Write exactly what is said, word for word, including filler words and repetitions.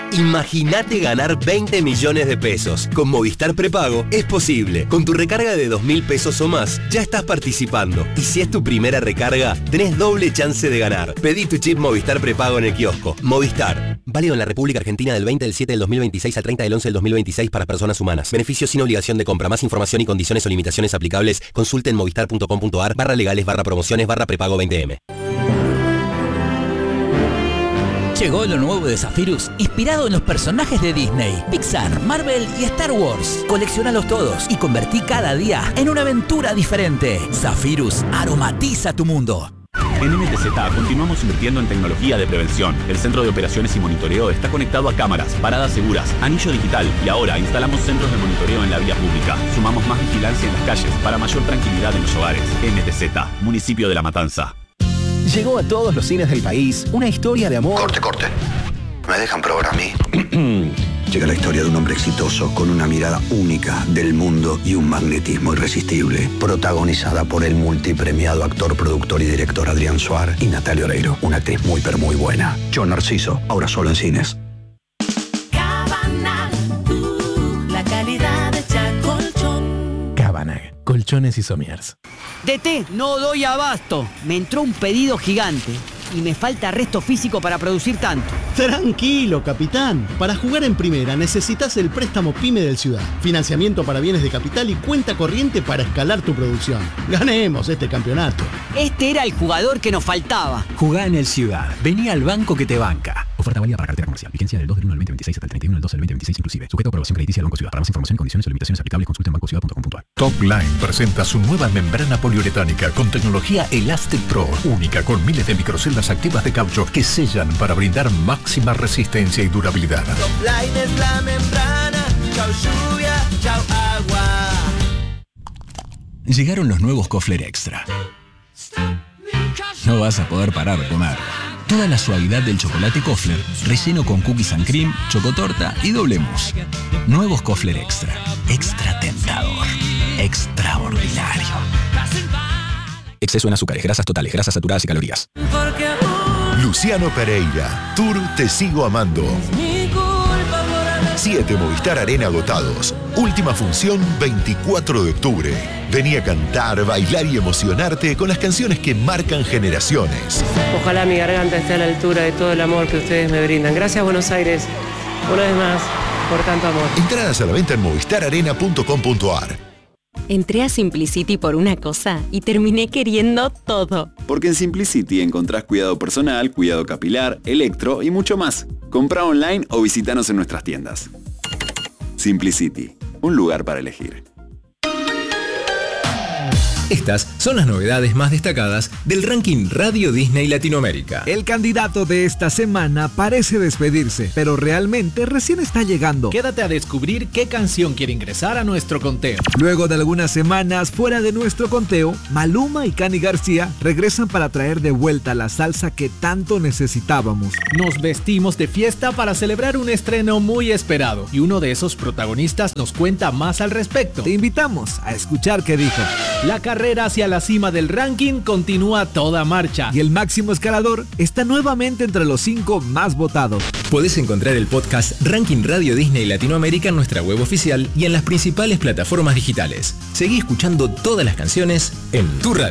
Imagínate ganar veinte millones de pesos. Con Movistar Prepago es posible. Con tu recarga de dos mil pesos o más, ya estás participando. Y si es tu primera recarga, tenés doble chance de ganar. Pedí tu chip Movistar Prepago en el kiosco. Movistar. Válido en la República Argentina del veinte del siete del dos mil veintiséis al treinta del once del dos mil veintiséis para personas humanas. Beneficios sin obligación de compra. Más información y condiciones o limitaciones aplicables. Consulte en movistar.com.ar barra legales barra promociones barra prepago veinte eme. Llegó lo nuevo de Zephyrus, inspirado en los personajes de Disney, Pixar, Marvel y Star Wars. Colecciónalos todos y convertí cada día en una aventura diferente. Zephyrus aromatiza tu mundo. En N T Z continuamos invirtiendo en tecnología de prevención. El centro de operaciones y monitoreo está conectado a cámaras, paradas seguras, anillo digital y ahora instalamos centros de monitoreo en la vía pública. Sumamos más vigilancia en las calles para mayor tranquilidad en los hogares. N T Z, municipio de La Matanza. Llegó a todos los cines del país una historia de amor. Corte, corte. ¿Me dejan probar a mí? Llega la historia de un hombre exitoso con una mirada única del mundo y un magnetismo irresistible. Protagonizada por el multipremiado actor, productor y director Adrián Suar y Natalia Oreiro, una actriz muy pero muy buena. Yo Narciso, ahora solo en cines. Cabanag, uh, la calidad de Chacolchón. Cabanag, colchones y somiers. D T, no doy abasto. Me entró un pedido gigante y me falta resto físico para producir tanto. Tranquilo, capitán. Para jugar en primera necesitas el préstamo PYME del Ciudad. Financiamiento para bienes de capital y cuenta corriente para escalar tu producción. Ganemos este campeonato. Este era el jugador que nos faltaba. Jugá en el Ciudad. Vení al banco que te banca. Oferta válida para cartera comercial. Vigencia del dos del uno del veinte veintiséis hasta el treinta y uno del doce del veinte veintiséis inclusive. Sujeto a aprobación crediticia del Banco Ciudad. Para más información y condiciones o limitaciones aplicables consulta en banco ciudad punto com punto a r. Topline presenta su nueva membrana poliuretánica con tecnología Elastic Pro, única con miles de microceldas activas de caucho que sellan para brindar máxima resistencia y durabilidad. Topline es la membrana. Chau lluvia, chau agua. Llegaron los nuevos Kofler Extra. No vas a poder parar de comer. Toda la suavidad del chocolate Kofler, relleno con cookies and cream, chocotorta y doble mousse. Nuevos Kofler Extra. Extra tentador. Extraordinario. Exceso en azúcares, grasas totales, grasas saturadas y calorías. Luciano Pereira, Tour Te Sigo Amando. Siete Movistar Arena agotados. Última función veinticuatro de octubre. Vení a cantar, bailar y emocionarte con las canciones que marcan generaciones. Ojalá mi garganta esté a la altura de todo el amor que ustedes me brindan. Gracias, Buenos Aires, una vez más, por tanto amor. Entradas a la venta en movistar arena punto com punto a r. Entré a Simplicity por una cosa y terminé queriendo todo. Porque en Simplicity encontrás cuidado personal, cuidado capilar, electro y mucho más. Comprá online o visítanos en nuestras tiendas. Simplicity, un lugar para elegir. Estas son las novedades más destacadas del ranking Radio Disney Latinoamérica. El candidato de esta semana parece despedirse, pero realmente recién está llegando. Quédate a descubrir qué canción quiere ingresar a nuestro conteo. Luego de algunas semanas fuera de nuestro conteo, Maluma y Cani García regresan para traer de vuelta la salsa que tanto necesitábamos. Nos vestimos de fiesta para celebrar un estreno muy esperado y uno de esos protagonistas nos cuenta más al respecto. Te invitamos a escuchar qué dijo. La carrera hacia la cima del ranking continúa a toda marcha. Y el máximo escalador está nuevamente entre los cinco más votados. Puedes encontrar el podcast Ranking Radio Disney Latinoamérica en nuestra web oficial y en las principales plataformas digitales. Seguí escuchando todas las canciones en tu radio.